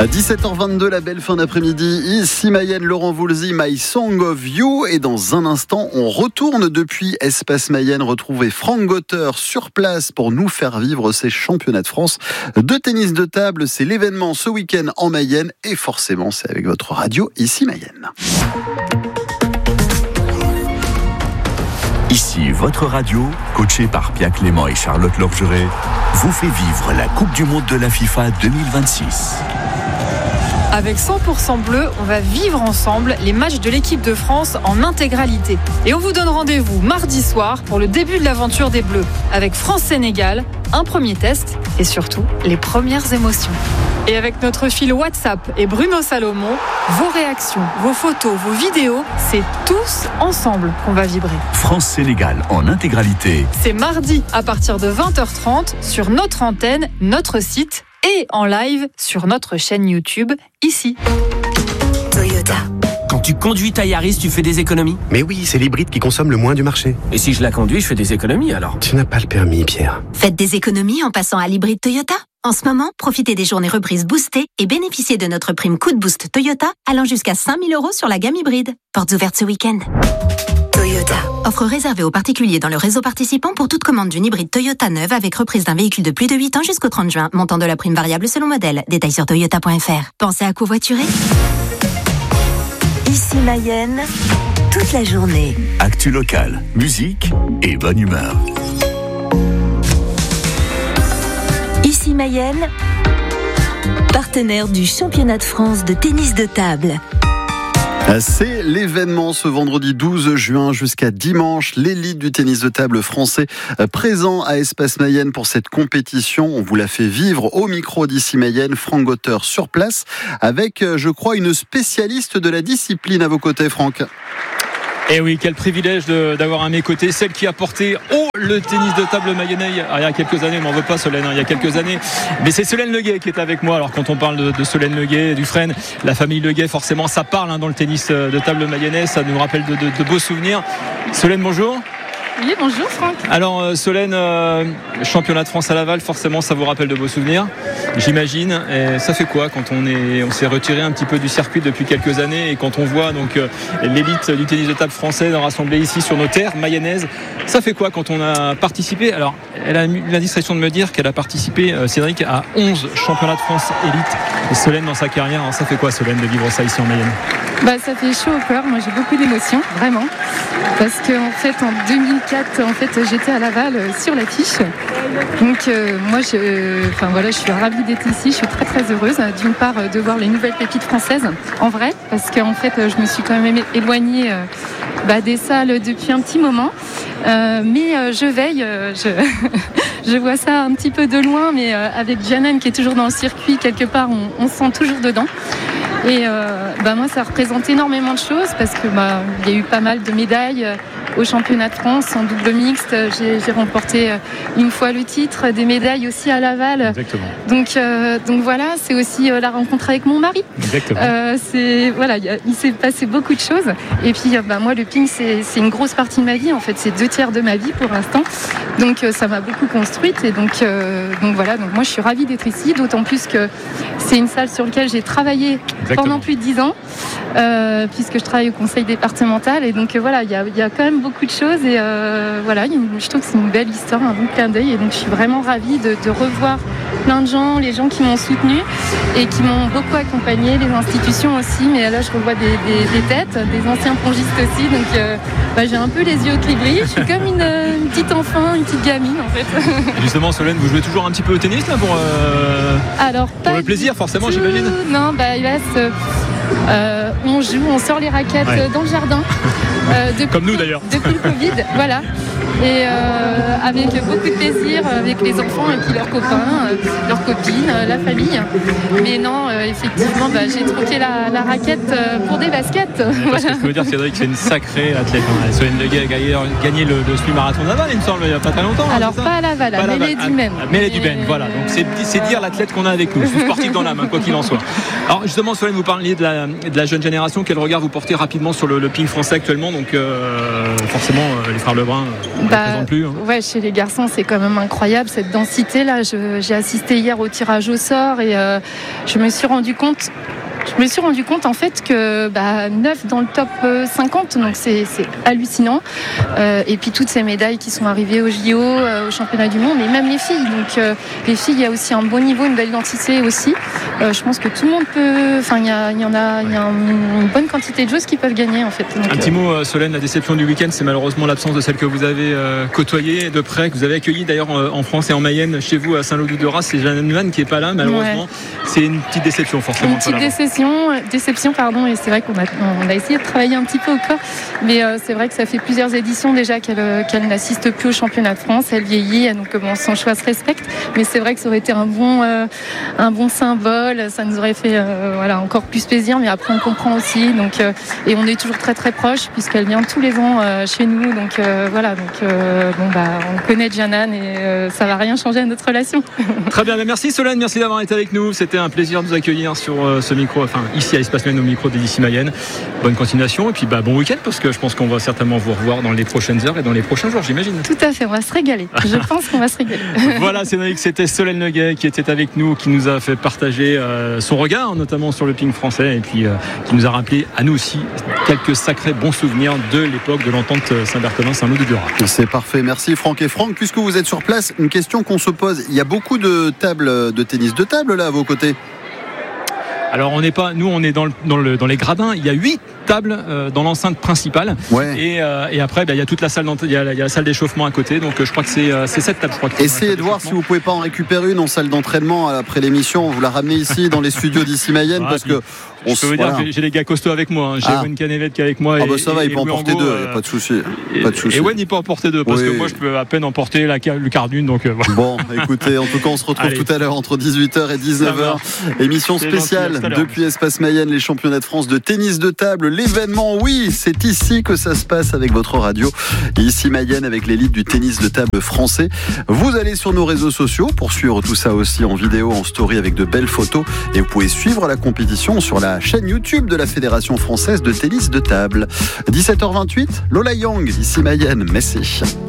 À 17h22, la belle fin d'après-midi. Ici Mayenne, Laurent Voulzy, My Song of You. Et dans un instant, on retourne depuis Espace Mayenne retrouver Franck Gother sur place pour nous faire vivre ces championnats de France de tennis de table. C'est l'événement ce week-end en Mayenne. Et forcément, c'est avec votre radio Ici Mayenne. Ici, votre radio, coachée par Pia Clément et Charlotte Lorgeret, vous fait vivre la Coupe du Monde de la FIFA 2026. Avec 100% bleu, on va vivre ensemble les matchs de l'équipe de France en intégralité. Et on vous donne rendez-vous mardi soir pour le début de l'aventure des Bleus, avec France-Sénégal, un premier test et surtout les premières émotions. Et avec notre fil WhatsApp et Bruno Salomon, vos réactions, vos photos, vos vidéos, c'est tous ensemble qu'on va vibrer. France-Sénégal en intégralité. C'est mardi à partir de 20h30 sur notre antenne, notre site et en live sur notre chaîne YouTube, ici. Toyota. Quand tu conduis ta Yaris, tu fais des économies ? Mais oui, c'est l'hybride qui consomme le moins du marché. Et si je la conduis, je fais des économies alors ? Tu n'as pas le permis, Pierre. Faites des économies en passant à l'hybride Toyota. En ce moment, profitez des journées reprises boostées et bénéficiez de notre prime Coup de Boost Toyota allant jusqu'à 5 000 € sur la gamme hybride. Portes ouvertes ce week-end. Toyota. Offre réservée aux particuliers dans le réseau participant pour toute commande d'une hybride Toyota neuve avec reprise d'un véhicule de plus de 8 ans jusqu'au 30 juin. Montant de la prime variable selon modèle. Détails sur toyota.fr. Pensez à covoiturer. Ici Mayenne, toute la journée. Actu locale, musique et bonne humeur. Ici Mayenne, partenaire du championnat de France de tennis de table. C'est l'événement ce vendredi 12 juin jusqu'à dimanche. L'élite du tennis de table français présent à Espace Mayenne pour cette compétition. On vous l'a fait vivre au micro d'Ici Mayenne, Franck Gother sur place avec, je crois, une spécialiste de la discipline à vos côtés, Franck. Et oui, quel privilège d'avoir à mes côtés celle qui a porté haut le tennis de table mayennais il y a quelques années. On m'en veut pas, Solène, il y a quelques années. Mais c'est Solène Leguet qui est avec moi. Alors quand on parle de Solène Leguet, Dufresne, la famille Leguet, forcément ça parle dans le tennis de table mayennais. Ça nous rappelle de beaux souvenirs. Solène, bonjour. Oui, bonjour Franck. Alors Solène, championnat de France à Laval, forcément ça vous rappelle de beaux souvenirs, j'imagine. Et ça fait quoi quand on s'est retiré un petit peu du circuit depuis quelques années et quand on voit donc l'élite du tennis de table français rassemblée ici sur nos terres mayennaises, ça fait quoi quand on a participé? Alors elle a eu l'indiscrétion de me dire qu'elle a participé, Cédric, à 11 championnats de France élite. Et Solène dans sa carrière, alors ça fait quoi Solène de vivre ça ici en Mayenne? Ça fait chaud au cœur, moi j'ai beaucoup d'émotions, vraiment. Parce qu'en fait en 2004, j'étais à Laval sur l'affiche. Donc moi je suis ravie d'être ici, je suis très très heureuse d'une part de voir les nouvelles pépites françaises en vrai, parce qu'en fait je me suis quand même éloignée des salles depuis un petit moment. Mais je veille, je vois ça un petit peu de loin, mais avec Janan qui est toujours dans le circuit, quelque part on se sent toujours dedans. Et moi ça représente énormément de choses parce que il y a eu pas mal de médailles au championnat de France en double mixte. J'ai remporté une fois le titre, des médailles aussi à Laval. Exactement. Donc voilà, c'est aussi la rencontre avec mon mari. Exactement. Il s'est passé beaucoup de choses. Et puis moi le ping c'est une grosse partie de ma vie en fait, c'est 2/3 de ma vie pour l'instant. Donc ça m'a beaucoup construite et donc moi je suis ravie d'être ici, d'autant plus que c'est une salle sur laquelle j'ai travaillé pendant plus de 10 ans, puisque je travaille au conseil départemental et donc il y a quand même beaucoup de choses et je trouve que c'est une belle histoire, un bon clin d'œil et donc je suis vraiment ravie de revoir plein de gens, les gens qui m'ont soutenue et qui m'ont beaucoup accompagnée, les institutions aussi, mais là je revois des têtes, des anciens pongistes aussi, donc j'ai un peu les yeux qui brillent, je suis comme une petite enfant, une petite gamine en fait. Justement Solène, vous jouez toujours un petit peu au tennis là pour le plaisir forcément j'imagine? Non, hélas, on joue, on sort les raquettes dans le jardin. Comme nous d'ailleurs. Depuis le Covid, voilà. Et avec beaucoup de plaisir, avec les enfants et puis leurs copains, leurs copines, la famille. Mais non, effectivement, j'ai troqué la raquette pour des baskets. Parce que je peux dire, Cédric, c'est une sacrée athlète. Solène Leguet a gagné le semi-marathon de Laval, il me semble, il n'y a pas très longtemps. Alors, pas à Laval, à Mélé-du-Maine. Mélé-du-Maine, voilà. Donc, c'est dire l'athlète qu'on a avec nous. Je suis sportif dans l'âme, quoi qu'il en soit. Alors, justement, Solène, vous parliez de la jeune génération. Quel regard vous portez rapidement sur le ping français actuellement? Donc, forcément, les frères Lebrun. présente plus. Ouais, chez les garçons, c'est quand même incroyable cette densité là. J'ai assisté hier au tirage au sort et je me suis rendu compte en fait que 9 dans le top 50, donc c'est hallucinant. Et puis toutes ces médailles qui sont arrivées au JO, au championnat du monde, et même les filles. Donc les filles, il y a aussi un bon niveau, une belle densité aussi. Je pense que tout le monde peut. Enfin, il y a une bonne quantité de joueuses qui peuvent gagner en fait. Donc, un petit mot, Solène, la déception du week-end, c'est malheureusement l'absence de celle que vous avez côtoyée de près, que vous avez accueillie d'ailleurs en France et en Mayenne, chez vous à Saint-Lô-du-Doras. C'est Jeanne Van qui est pas là, malheureusement. Ouais. C'est une petite déception forcément. Une petite déception, pardon. Et c'est vrai qu'on a essayé de travailler un petit peu au corps, mais c'est vrai que ça fait plusieurs éditions déjà qu'elle n'assiste plus au championnat de France. Elle vieillit, donc son choix se respecte. Mais c'est vrai que ça aurait été un bon symbole. Ça nous aurait fait encore plus plaisir. Mais après, on comprend aussi. Donc, et on est toujours très très proches puisqu'elle vient tous les ans chez nous. Donc on connaît Jeanne et ça va rien changer à notre relation. Très bien, merci Solène, merci d'avoir été avec nous. C'était un plaisir de vous accueillir sur ce micro, ici à Espace Mayenne, au micro d'Ici Mayenne. Bonne continuation et puis bon week-end, parce que je pense qu'on va certainement vous revoir dans les prochaines heures et dans les prochains jours, j'imagine. Tout à fait, on va se régaler. Je pense qu'on va se régaler. Voilà, Cédric, c'était Solène Leguet qui était avec nous, qui nous a fait partager son regard, notamment sur le ping français, et puis qui nous a rappelé à nous aussi quelques sacrés bons souvenirs de l'époque de l'entente Saint-Berthevin-Saint-Lô-du-Doras. C'est parfait, merci Franck. Et Franck, puisque vous êtes sur place, une question qu'on se pose, il y a beaucoup de tables de tennis de table là à vos côtés? Alors on est dans les gradins. Il y a 8 tables dans l'enceinte principale. Ouais. Et après il y a toute la salle il y a la salle d'échauffement à côté. Donc je crois que c'est 7 tables. Essayez de voir si vous pouvez pas en récupérer une en salle d'entraînement après l'émission. Vous la ramenez ici dans les studios d'Ici Mayenne, parce que je peux vous dire que j'ai les gars costauds avec moi. J'ai Wen Canevet qui est avec moi. Ça va, il peut en porter deux. Il n'y a pas de souci. Et Wen il peut en porter deux, parce que moi je peux à peine en porter le quart d'une. Donc bon, écoutez, en tout cas on se retrouve tout à l'heure entre 18h et 19h. Émission spéciale depuis Espace Mayenne, les championnats de France de tennis de table. L'événement, oui, c'est ici que ça se passe avec votre radio. Et Ici Mayenne avec l'élite du tennis de table français. Vous allez sur nos réseaux sociaux pour suivre tout ça aussi en vidéo, en story avec de belles photos. Et vous pouvez suivre la compétition sur la chaîne YouTube de la Fédération française de tennis de table. 17h28, Lola Young, Ici Mayenne, merci.